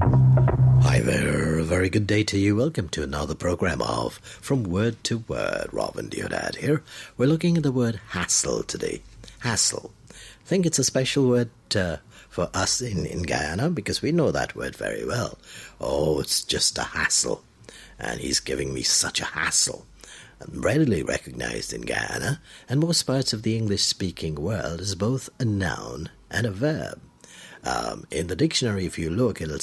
Hi there, a very good day to you. Welcome to another program of From Word to Word. Robin Deodad here. We're looking at the word hassle today. Hassle. I think it's a special word for us in Guyana because we know that word very well. Oh, it's just a hassle. And he's giving me such a hassle. Readily recognized in Guyana and most parts of the English-speaking world as both a noun and a verb. In the dictionary, if you look, it'll